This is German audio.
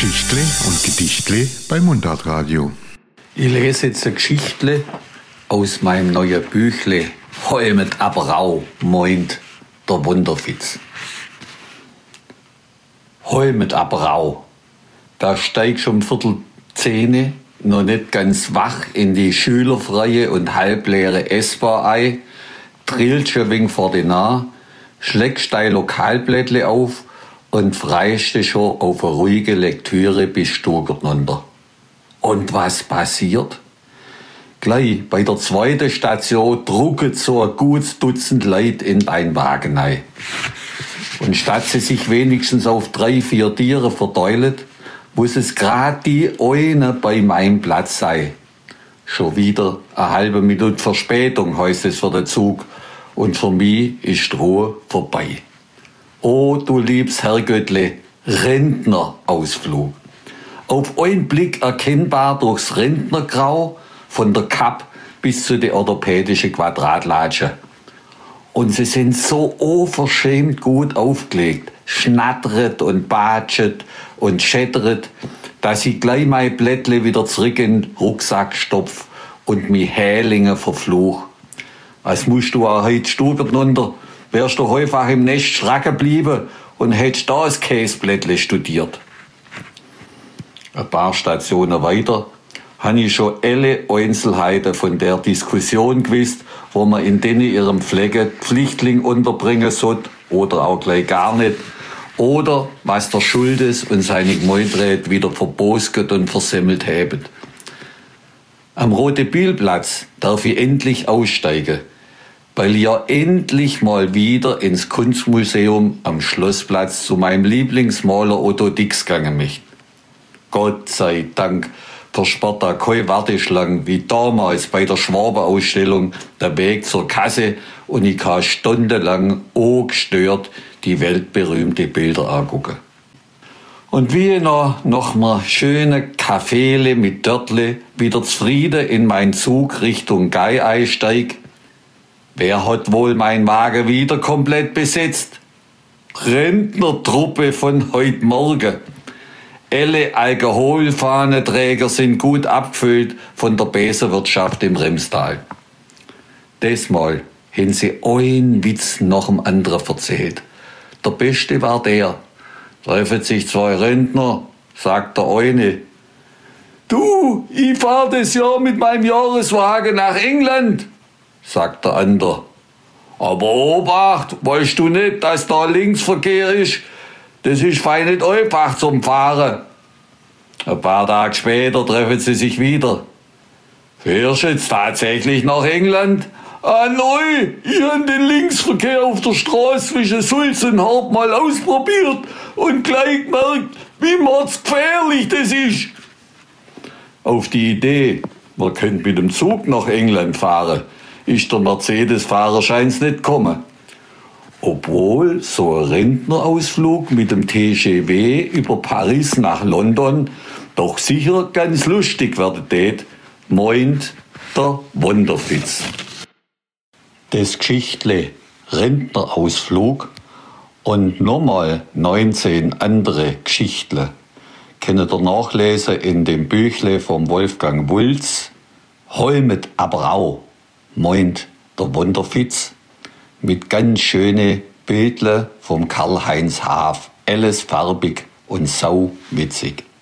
Geschichtle und Gedichtle beim Mundartradio. Ich lese jetzt eine Geschichtle aus meinem neuen Büchle Heu mit Aberau, meint der Wunderfitz. Heu mit Aberau, da steigst um 9:15 noch nicht ganz wach in die schülerfreie und halbleere S-Bahn ein, trillst schon wegen vor die nah, schlägst dein Lokalblättle auf und freust dich schon auf eine ruhige Lektüre bis Stuttgart runter. Und was passiert? Gleich bei der zweiten Station drucket so ein gutes Dutzend Leute in dein Wagen ein. Und statt sie sich wenigstens auf 3-4 Tiere verteilt, muss es grad die eine bei meinem Platz sein. Schon wieder eine halbe Minute Verspätung, heißt es für den Zug. Und für mich ist die Ruhe vorbei. Oh, du liebes Herrgöttle, Rentnerausflug. Auf einen Blick erkennbar durchs Rentnergrau, von der Kapp bis zu der orthopädischen Quadratlatsche. Und sie sind so unverschämt gut aufgelegt, schnattert und batschet und schättert, dass ich gleich mein Blättle wieder zurück in den Rucksack stopf und mi Hälinge verfluch. Als musst du auch heute Stuttgart runter, wärst du häufig im Nest schracken geblieben und hättest da das Käseblättle studiert. Ein paar Stationen weiter habe ich schon alle Einzelheiten von der Diskussion gewusst, wo man in denen ihrem Flecke Pflichtling unterbringen sollte oder auch gleich gar nicht. Oder was der Schuldes und seine Gemeindräte wieder verbosget und versemmelt haben. Am Rote Bielplatz darf ich endlich aussteigen, weil ich ja endlich mal wieder ins Kunstmuseum am Schlossplatz zu meinem Lieblingsmaler Otto Dix gegangen möchte. Gott sei Dank versperrt da keine Warteschlangen wie damals bei der Schwabe-Ausstellung der Weg zur Kasse und ich kann stundenlang ungestört die weltberühmte Bilder angucken. Und wie ich noch mal schöne Kaffeele mit Dörtle wieder zufrieden in meinen Zug Richtung Gei einsteig, wer hat wohl mein Wagen wieder komplett besetzt? Rentnertruppe von heute Morgen. Alle Alkoholfahnenträger sind gut abgefüllt von der Besenwirtschaft im Remstal. Diesmal haben sie einen Witz nach dem anderen erzählt. Der beste war der. Treffen sich 2 Rentner, sagt der eine. Du, ich fahr das Jahr mit meinem Jahreswagen nach England, sagt der andere. Aber Obacht, weißt du nicht, dass da Linksverkehr ist? Das ist fein nicht einfach zum Fahren. Ein paar Tage später treffen sie sich wieder. Fährst du jetzt tatsächlich nach England? Ah nein, ich habe den Linksverkehr auf der Straße zwischen Sulz und Hart mal ausprobiert und gleich gemerkt, wie mordsgefährlich das ist. Auf die Idee, man könnte mit dem Zug nach England fahren, ist der Mercedes-Fahrer scheint's nicht gekommen. Obwohl so ein Rentnerausflug mit dem TGV über Paris nach London doch sicher ganz lustig werden tät, meint der Wunderfitz. Das Geschichtle Rentnerausflug und nochmal 19 andere Geschichtle könnt ihr nachlesen in dem Büchle vom Wolfgang Wulz, Heu mit Aberau, meint der Wunderfitz, mit ganz schöne Bildle vom Karl-Heinz Haaf. Alles farbig und sau witzig.